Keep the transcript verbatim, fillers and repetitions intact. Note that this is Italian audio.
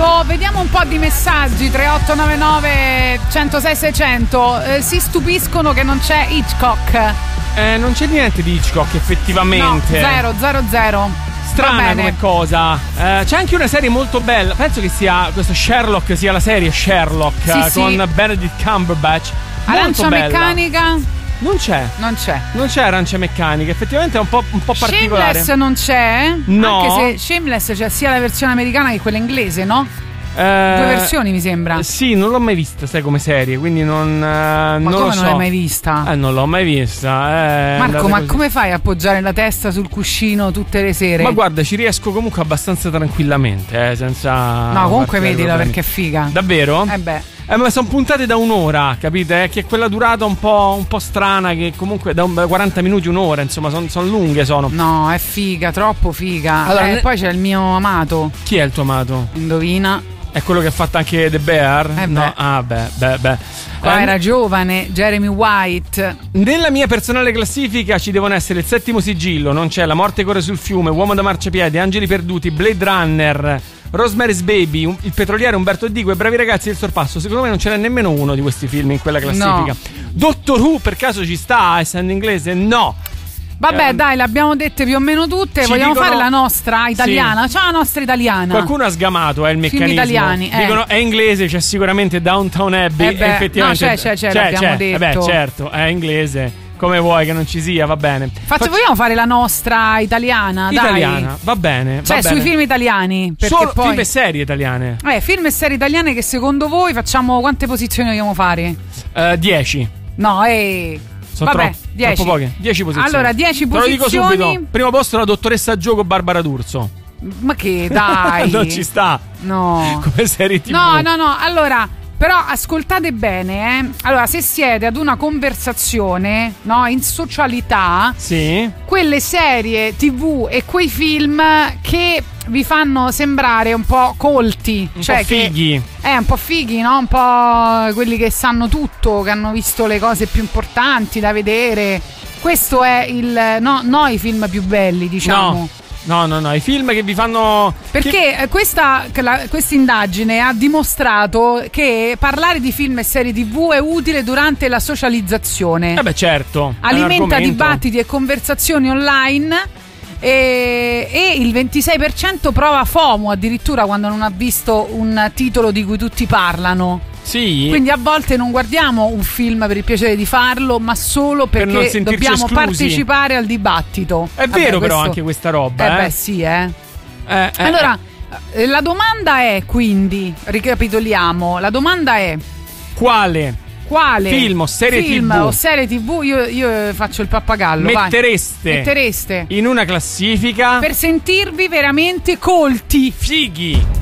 Boh, vediamo un po' di messaggi. Tre otto nove nove uno zero sei sei zero zero. Eh, si stupiscono che non c'è Hitchcock. Eh, non c'è niente di Hitchcock effettivamente. No, zero, zero, zero. Strana come cosa. Eh, c'è anche una serie molto bella. Penso che sia questo Sherlock, sia la serie Sherlock, sì, eh, con sì. Benedict Cumberbatch. Arancia molto bella. meccanica. Non c'è. Non c'è. Non c'è arancia meccanica. Effettivamente è un po', un po' particolare. Shameless non c'è? No. Anche se Shameless c'è sia la versione americana che quella inglese, no? Eh, Due versioni mi sembra. Sì, non l'ho mai vista, sai, come serie, quindi non, eh, ma non come lo so. non l'hai mai vista? Eh, non l'ho mai vista. Eh, Marco, ma così. come fai a appoggiare la testa sul cuscino tutte le sere? Ma guarda, ci riesco comunque abbastanza tranquillamente, eh, senza. No, comunque farti vedila problemi. perché è figa. Davvero? Eh beh. Eh, ma sono puntate da un'ora, capite? Che è quella durata un po', un po' strana, che comunque da un, quaranta minuti, un'ora, insomma, sono son lunghe, sono. No, è figa, troppo figa. Allora, eh, ne... poi c'è il mio amato. Chi è il tuo amato? Indovina. È quello che ha fatto anche The Bear? Eh no. beh. Ah, beh, beh, beh. Qua eh, era giovane, Jeremy White. Nella mia personale classifica ci devono essere Il Settimo Sigillo, Non c'è, La morte corre sul fiume, Uomo da marciapiede, Angeli perduti, Blade Runner, Rosemary's Baby, un, Il petroliere, Umberto Dico e Bravi ragazzi del sorpasso. Secondo me non ce n'è nemmeno uno di questi film in quella classifica. No. Doctor Who per caso ci sta, essendo inglese? No. Vabbè, Eh, dai, le abbiamo dette più o meno tutte. ci Vogliamo dicono- fare la nostra italiana? Sì. Ciao, la nostra italiana. Qualcuno ha sgamato eh, il Film meccanismo. italiani, eh. Dicono è inglese, c'è sicuramente Downtown Abbey. Eh beh, effettivamente no, c'è, c'è, c'è, l'abbiamo detto. Eh beh, certo, è inglese. Come vuoi che non ci sia, va bene. Faccio, vogliamo fare la nostra italiana? Italiana, dai. va bene. Cioè, va sui bene. film italiani. Perché Solo poi... film e serie italiane. Eh, film e serie italiane che secondo voi facciamo quante posizioni vogliamo fare? Uh, dieci. No, eh. Sono Vabbè, troppo, dieci. troppo poche. dieci posizioni. Allora, dieci Te lo dico posizioni. subito. Primo posto la dottoressa Gioco Barbara D'Urso. Ma che, dai. Non ci sta. No. Come serie tivù. No, no, no. Allora, però ascoltate bene, eh. Allora, se siete ad una conversazione, no, in socialità, Sì. quelle serie tivù e quei film che vi fanno sembrare un po' colti, Un cioè po' fighi. Che, eh, un po' fighi, no? Un po' quelli che sanno tutto, che hanno visto le cose più importanti da vedere. Questo è il no, no i film più belli, diciamo. No. No, no, no, i film che vi fanno. Perché che... questa questa indagine ha dimostrato che parlare di film e serie tivù è utile durante la socializzazione. Eh beh, certo. Alimenta dibattiti e conversazioni online. E, e il ventisei per cento prova FOMO addirittura quando non ha visto un titolo di cui tutti parlano. Sì. Quindi a volte non guardiamo un film per il piacere di farlo, ma solo perché per non dobbiamo esclusi. partecipare al dibattito. È Vabbè, vero, questo... però, anche questa roba. Eh eh. beh, sì, eh. eh, eh Allora, eh, la domanda è quindi, ricapitoliamo, la domanda è quale quale film o serie film tivù o serie tivù io, io faccio il pappagallo, mettereste, vai. Mettereste in una classifica per sentirvi veramente colti. fighi.